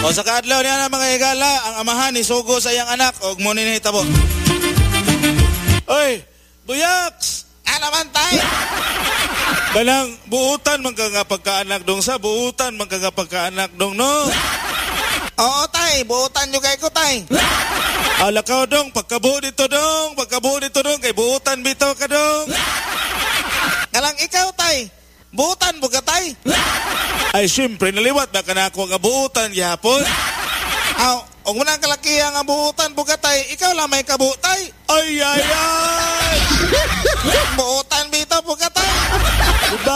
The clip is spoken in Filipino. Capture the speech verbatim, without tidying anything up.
O sa kaadlaw niya na mga higala, ang amahan ni sugo sa iyang anak og mo ni nahitabo. Oy, buyaks! Ano man tay? Balang buutan man ka nga pagkaanak dong sa buutan man ka nga pagkaanak dong no. Oo tay, buutan nyo kay ko tay. Ala ka dong, pagkabuo dito dong, pagkabuo dito dong, kay buutan bitaw ka dong. Kalang ikaw tay, buutan mo ka tay. Ay syempre naliwat ba ka na ako nga buutan gihapon? Aw, og mo nang kalakiya nga buutan mo ka tay, ikaw lang may kabutay. Ay ay ay! Buutan bitaw mo ka tay.